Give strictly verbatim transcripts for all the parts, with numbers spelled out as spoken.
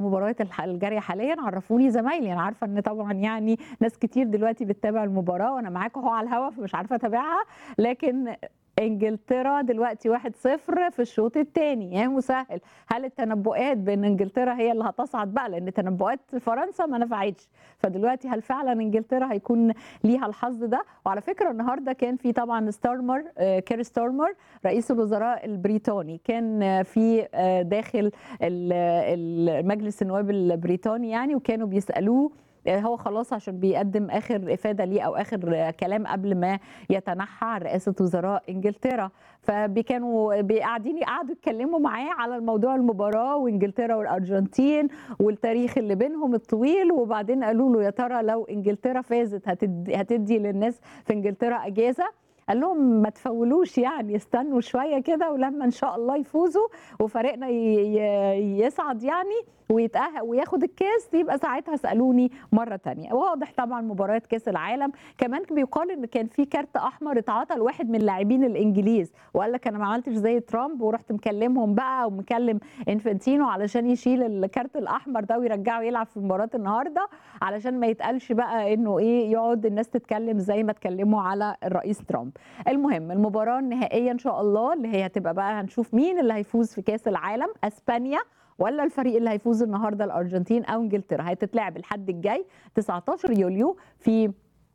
المباريات الح الجارية حاليًا؟ عرّفوني زمايلي، أنا عارفة إن طبعًا يعني ناس كتير دلوقتي بتتابع المباراة وأنا معاكم أهو على الهوا، فمش عارفة أتابعها، لكن إنجلترا دلوقتي واحد صفر في الشوط التاني، يا مسهّل. هل التنبؤات بإن إنجلترا هي اللي هتصعد بقى، لإن تنبؤات فرنسا ما نفعتش، فدلوقتي هل فعلًا إنجلترا هيكون ليها الحظ ده؟ وعلى فكرة النهارده كان في طبعًا ستارمر آآ كير ستارمر رئيس الوزراء البريطاني، كان في آآ داخل ال ال مجلس النواب البريطاني يعني، وكانوا بيسألوه هو خلاص عشان بيقدّم آخر إفادة ليه أو آخر كلام قبل ما يتنحى عن رئاسة وزراء إنجلترا، فبي كانوا ب قاعدين قعدوا يتكلموا معاه على الموضوع المباراة وإنجلترا والأرجنتين والتاريخ اللي بينهم الطويل، وبعدين قالوا له: "يا ترى لو إنجلترا فازت هتد هتدّي للناس في إنجلترا إجازة؟" قال لهم: "ما تفولوش يعني، استنوا شوية كده ولمّا إن شاء الله يفوزوا وفريقنا ي ي يصعد يعني ويتأه وياخد الكاس، يبقى ساعتها اسألوني مرة تانية." واضح طبعًا مباريات كاس العالم، كمان بيُقال إن كان في كارت أحمر اتعطى لواحد من اللاعبين الإنجليز، وقال لك: "أنا ما عملتش زي ترامب ورُحت مكلمهم بقى ومكلم إنفانتينو علشان يشيل الكارت الأحمر ده ويرجّعه يلعب في مباراة النهارده، علشان ما يتقالش بقى إنه إيه، يقعد الناس تتكلم زي ما اتكلموا على الرئيس ترامب." المهم المباراة النهائية إن شاء الله اللي هي هتبقى بقى هنشوف مين اللي هيفوز في كاس العالم، أسبانيا والّا الفريق اللي هيفوز النهارده الأرجنتين أو إنجلترا، هتتلعب الحد الجاي تسعتاشر يوليو في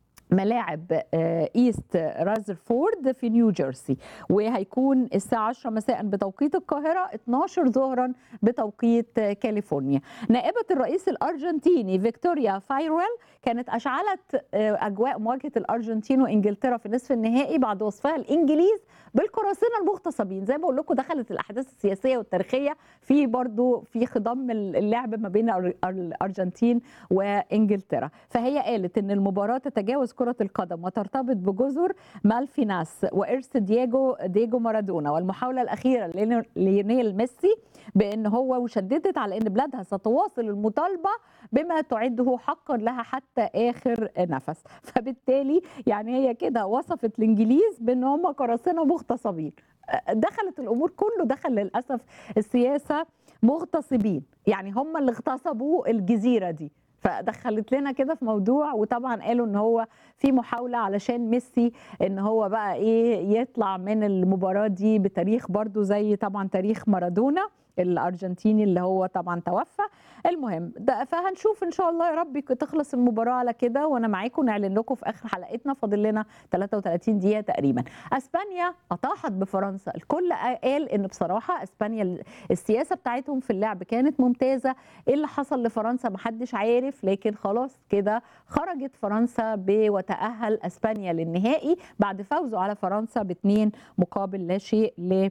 ملاعب آآ إيست رازرفورد في نيو جيرسي، وهيكون الساعة عشرة مساءً بتوقيت القاهرة، اتناشر ظهرًا بتوقيت كاليفورنيا. نائبة الرئيس الأرجنتيني فيكتوريا فايرويل كانت أشعلت آآ أجواء مواجهة الأرجنتين وإنجلترا في نصف النهائي بعد وصفها الإنجليز بالقراصنة المغتصبين، زي ما باقول لكم دخلت الأحداث السياسية والتاريخية في برضه في خضم ال اللعب ما بين الأر الأرجنتين وإنجلترا، فهي قالت إن المباراة تتجاوز كرة القدم وترتبط بجزر مالفيناس وإرث دييجو دييجو مارادونا والمحاولة الأخيرة لين ليونيل ميسي بإن هو وشددت على إن بلادها ستواصل المطالبة بما تعده حقًا لها حتى آخر نفس، فبالتالي يعني هي كده وصفت الإنجليز بإن هم قراصنة مغتصبين. أ دخلت الأمور كله دخل للأسف السياسة مغتصبين، يعني هم اللي اغتصبوا الجزيرة دي. فدخلت لنا كده في موضوع، وطبعًا قالوا إن هو في محاولة علشان ميسي إن هو بقى إيه، يطلع من المباراة دي بتاريخ برضه زي طبعًا تاريخ مارادونا الأرجنتيني اللي هو طبعًا توفى. المهم ده فهنشوف إن شاء الله يا رب ك تخلص المباراة على كده وأنا معاكم نعلن لكم في آخر حلقتنا، فاضل لنا تلاتة وتلاتين دقيقة تقريبًا. أسبانيا أطاحت بفرنسا، الكل ق قال إن بصراحة أسبانيا ال السياسة بتاعتهم في اللعب كانت ممتازة، إيه اللي حصل لفرنسا ما حدش عارف، لكن خلاص كده خرجت فرنسا ب وتأهل أسبانيا للنهائي بعد فوزه على فرنسا باتنين مقابل لا شيء ل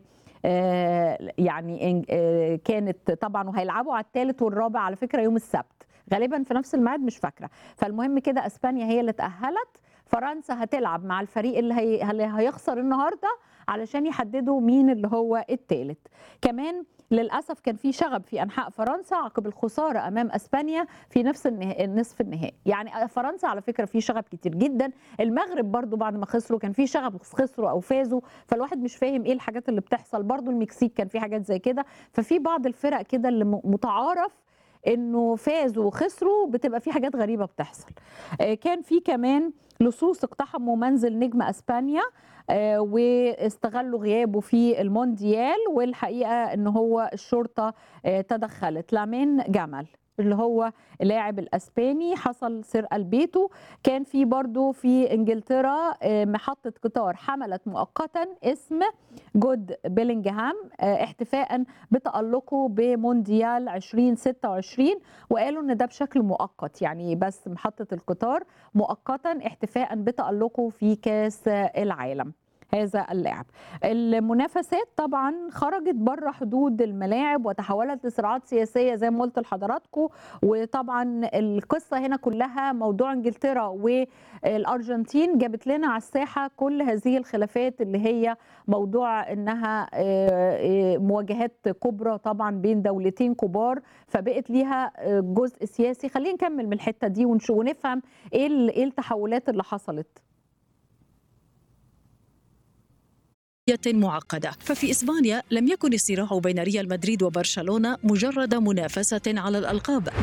آآ يعني إن آآ كانت طبعًا وهيلعبوا على التالت والرابع على فكرة يوم السبت، غالبًا في نفس الميعاد مش فاكرة، فالمهم كده أسبانيا هي اللي اتأهلت، فرنسا هتلعب مع الفريق اللي هي اللي هيخسر النهارده علشان يحددوا مين اللي هو التالت. كمان للأسف كان في شغب في أنحاء فرنسا عقب الخسارة أمام أسبانيا في نفس النها نصف النهائي، يعني فرنسا على فكرة في شغب كتير جدًا، المغرب برضه بعد ما خسروا كان في شغب خسروا أو فازوا، فالواحد مش فاهم إيه الحاجات اللي بتحصل، برضه المكسيك كان في حاجات زي كده، ففي بعض الفرق كده اللي م متعارف إنه فازوا وخسروا بتبقى في حاجات غريبة بتحصل. آآ كان في كمان لصوص اقتحموا منزل نجم أسبانيا آآ واستغلوا غيابه في المونديال، والحقيقة إن هو الشرطة آآ تدخّلت. لامين جمال اللي هو اللاعب الأسباني حصل سرقة لبيته، كان في برضه في إنجلترا آآ محطة قطار حملت مؤقتًا اسم جود بيلينجهام آآ احتفاءً بتألقه بمونديال ألفين وستة وعشرين، وقالوا إن ده بشكل مؤقت، يعني بس محطة القطار مؤقتًا احتفاءً بتألقه في كأس العالم. هذا اللاعب. المنافسات طبعًا خرجت برّه حدود الملاعب وتحولت لصراعات سياسية زي ما قُلت لحضراتكم، وطبعًا القصة هنا كلها موضوع إنجلترا والأرجنتين جابت لنا على الساحة كل هذه الخلافات اللي هي موضوع إنها آآ آآ مواجهات كبرى طبعًا بين دولتين كبار، فبقت ليها آآ جزء سياسي. خلّينا نكمل من الحتة دي ونش ونفهم إيه ال إيه التحولات اللي حصلت. معقدة. ففي إسبانيا لم يكن الصراع بين ريال مدريد وبرشلونة مجرد منافسة على الألقاب،